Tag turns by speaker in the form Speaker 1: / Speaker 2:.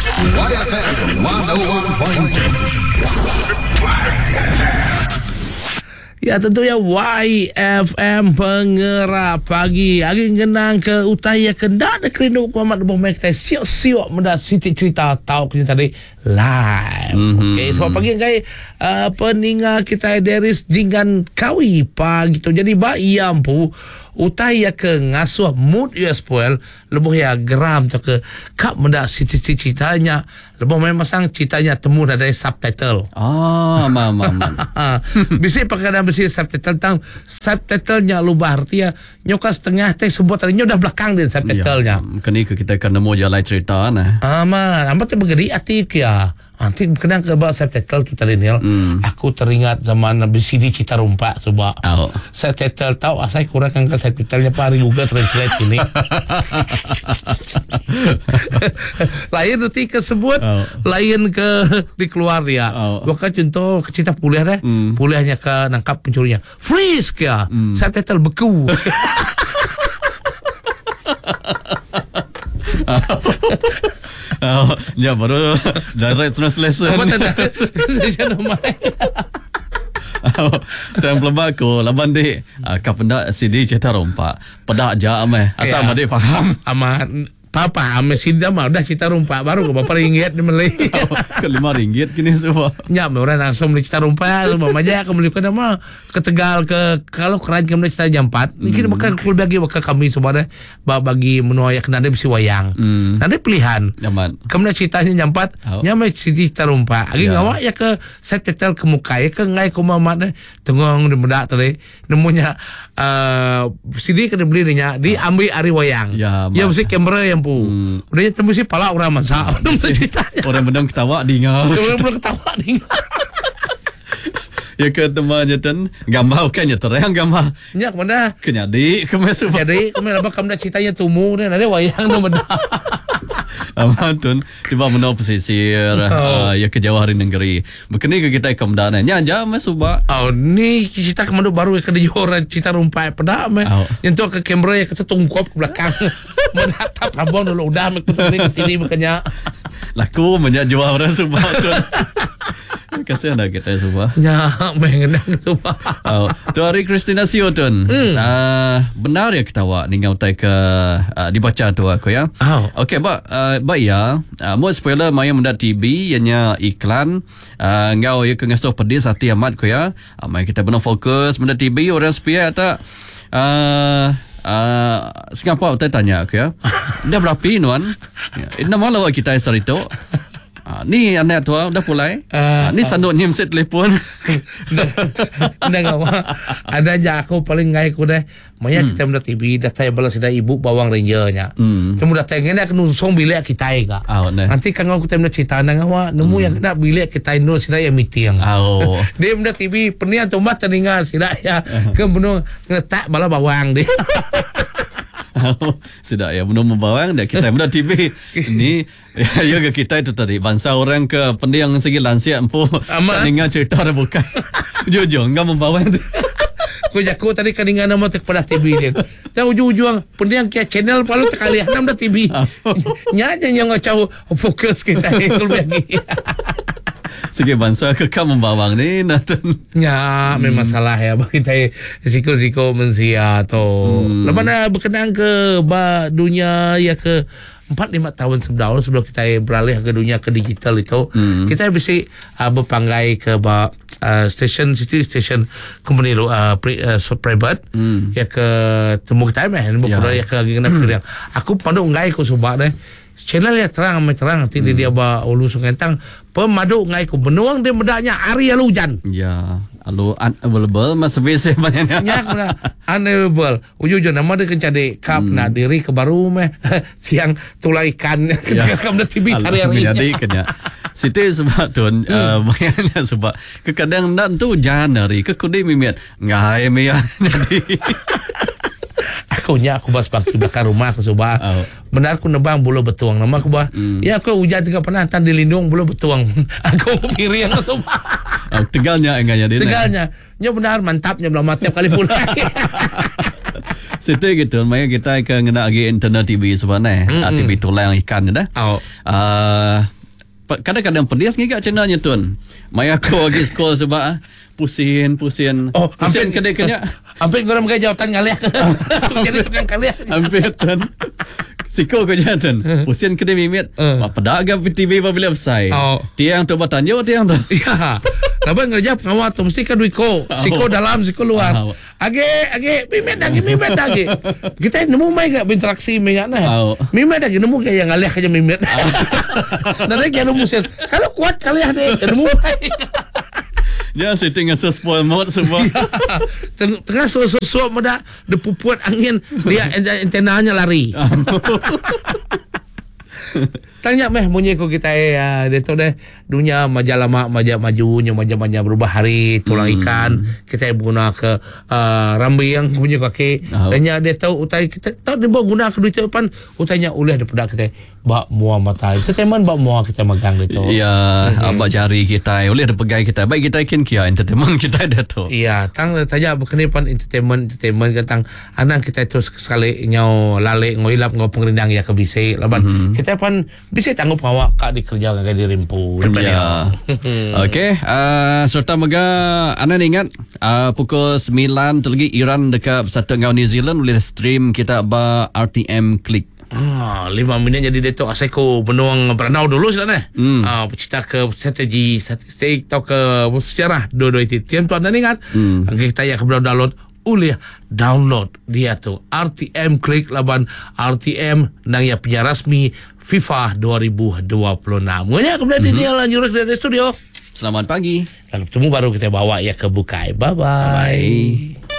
Speaker 1: YFM 101.2.
Speaker 2: Ya, tentunya YFM Pengerap Pagi. Hari genang ke utaya kendak de kerinduk Muhammad Lebah Mektai siok-siok mendak Siti cerita tahu kita tadi live. Okey, sebab pagi ngai peninga kita Deris dengan kawi pagi tu. Jadi ba iampu utaya ke ngasuh mood ya spoil lebih ya geram tu ke kap mendak Siti ceritanya lebih memang sang ceritanya temu ada subtitle. Bisa pakai besi subtitle tentang subtitlenya lubah artinya nyoka setengah teh sebuah tadinya udah belakang din subtitlenya.
Speaker 3: Kini kita akan nemu jalan cerita nah.
Speaker 2: Aman, amat bergeri hati ya. Nanti kena ke bawah subtitle tu tadi Nil. Aku teringat zaman BCD Cita Rumpak coba. Subtitle tahu asal kurang kan subtitlenya pari Google Translate ini. Lain nanti kesebut, lain ke dikeluar ya. Bukan contoh cerita puliah deh. Puliahnya ke nangkap pencurinya. Freeze ya. Subtitle beku.
Speaker 3: Ya baru direct translation.
Speaker 2: Apa translation namanya?
Speaker 3: Dan pelebak ko laban di kapenda CD Cita Rumpak pedak ja amai asal made faham
Speaker 2: aman papa ame sidam udah Cita Rumpak baru ke berapa ringgit di Malay
Speaker 3: ke RM5 kini semua
Speaker 2: nya orang langsung beli Cita Rumpak semua aja aku beli ke nama ke Tegal ke kalau keran kami Cita jam 4 kita bakal bagi bakal kami semua deh bagi menu yang kena ada besi wayang nanti pilihan kami ceritanya jam 4 nya mai Cita Rumpak lagi ngawak ya ke setetel ke muka ya ke ngai ke mamat deh tengong di bedak tadi nemunya CD kena beli nya diambil ari wayang ya mesti kamera yang udahnya tembus pala orang masak
Speaker 3: orang bedang ketawa dengar ya ke temannya dan gambar kan ya terang gambar
Speaker 2: nyak mana
Speaker 3: kenyadi kemes
Speaker 2: jadi kemen apa kamu ceritanya tumu dan ada wayang no benda
Speaker 3: amatun tiba menau pesisir ya ke Jawa hari negeri bekeni ke kita kemudahan nya aja mas suba
Speaker 2: ni cerita kemana baru ke Johor Cita Rumpak pedak me nyentuh ke kamera ya kita tungkop ke belakang menatap abang dulu udah aku ke sini makanya
Speaker 3: laku menyak Jawa orang suba tu kasihan dah kita suba
Speaker 2: nya mengenang suba
Speaker 3: dari Christina Siotun benar ya kita wak ningau tai ke dibaca tu aku ya okey ba ya mau spoiler maya mendat TV ianya iklan ngau ya ke ngasuh pedis hati amat ko ya mai kita benar fokus mendat TV orang spia tak Singapura saya tanya aku ya dah berapa nuan ini malah kita sarito ni anak tua dah pulai ni sanduk nyim set telefon
Speaker 2: ndak ada aja aku paling ngai ku deh maya kita mendat TV dah tay balas dah ibu bawang rangernya temu dah tay ngena kenu song bilik kita ga nanti kan aku temu cerita nang awak nemu yang nak bilik kita no sida ya meeting dia mendat TV penian tomat teninga sida ya ke bunuh ngetak bala bawang dia
Speaker 3: sudah ya belum membawang dah kita mudah TV ini ya kita itu tadi bangsa orang ke pendiang segi lansia empu dengar cerita ada bukan jujur enggak membawang tu
Speaker 2: ku jago tadi keningan nama kepada TV dia tahu ujung-ujung pendiang kia channel palu tekali enam dah TV nya aja yang ngacau fokus kita lagi
Speaker 3: segi bangsa kekal membawang ni
Speaker 2: nya memang salah ya bagi saya risiko mensia atau lepas berkenaan ke dunia ya ke 4-5 tahun sebelum kita beralih ke dunia ke digital itu kita bisa berpanggai ke station company private ya ke temu kita ya ke genap aku pandu ngai ku subak deh channel ya terang nanti dia ba ulu Sungai Tang pemadu ngai ku benuang dia medaknya hari lalu hujan
Speaker 3: ya lalu unavailable mas bese banyaknya
Speaker 2: nya unavailable ujung nama dia kencade kap nak diri ke baru meh siang tulai ikan ketika TV sehari-hari
Speaker 3: jadi kenya Siti sebab tu banyaknya sebab kadang nak tu Januari ke kudi mimiat ngai me jadi
Speaker 2: aku bas bangki belakang rumah aku coba benar aku nebang bulu betuang nama aku bah ya aku hujan juga pernah tan dilindung bulu betuang aku piring aku coba
Speaker 3: tegalnya enggaknya dia
Speaker 2: tegalnya nya benar mantapnya belum tiap kali pulang
Speaker 3: Situ gitu, makanya kita akan kena lagi internet TV sebenarnya, TV tulang ikan dah. kadang-kadang pedas ngigak cenanya Tun. Mai aku lagi scroll sebab pusing.
Speaker 2: Oh,
Speaker 3: pusing kedai-kedai.
Speaker 2: Hampir korang pakai jawatan kalian. Jadi tukang kalian.
Speaker 3: Hampir Tun. Siko ko jantan. Pusing kedai mimit. Pedagang TV apabila besar. Tiang tu bertanya tiang tu.
Speaker 2: Ya. Laban ngerjap ngawat tu mesti kan duit ko. Siko dalam, siko luar. Age mimit lagi. Kita nemu mai gak berinteraksi dengan nah. Mimit lagi nemu kayak yang ngalih aja mimit. Nanti jangan nemu sen. Kalau kuat kalian deh nemu mai.
Speaker 3: Dia setting asa spoil mode semua.
Speaker 2: Tengah suap muda depupuat angin dia antenanya lari. Tanya meh bunyi ko kita dia tu deh dunia majalah majunya maja berubah hari tulang ikan kita guna ke rambi yang punya kaki dan dia tahu utai kita tahu dia guna ke duit depan utainya uleh daripada kita bak muah mata itu teman bak muah kita magang gitu
Speaker 3: ya abak jari kita uleh ada pegai kita baik kita ikin kia entertainment kita ada tu
Speaker 2: iya tang tanya berkenipan entertainment tentang anak kita terus sekali nyau lale ngoilap ngau pengrindang ya kebisi laban kita pan bisa tanggup awak kak dikerja dengan dirimpu.
Speaker 3: Ya. Okey, serta mega anda ingat pukul 9 terlagi Iran dekat satu ngau New Zealand boleh stream kita ba RTM Click.
Speaker 2: 5 minit jadi detok aseko benuang beranau dulu sebenarnya. Cerita ke strategi atau ke sejarah dua-dua itu. Tiap tu anda ingat? Kita ya keberadaan download boleh download dia tu RTM Click laban RTM nang ya punya rasmi FIFA 2026. Mungkin kemudian dia lanjut dari studio.
Speaker 3: Selamat pagi.
Speaker 2: Lalu bertemu baru kita bawa ya ke Bukai. Bye-bye.